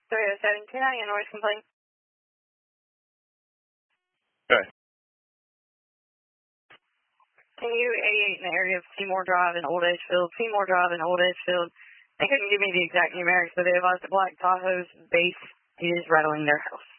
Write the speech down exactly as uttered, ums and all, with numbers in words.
three oh seven two nine, noise complaint. Okay. Can you eighty-eight in the area of Seymour Drive and Old Edgefield? Seymour Drive and Old Edgefield. They couldn't give me the exact numerics, but they advised the Black Tahoe's base is rattling their house.